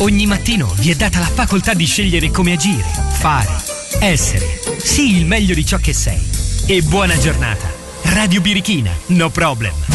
Ogni mattino vi è data la facoltà di scegliere come agire, fare, essere. Sii il meglio di ciò che sei. E buona giornata. Radio Birichina, no problem.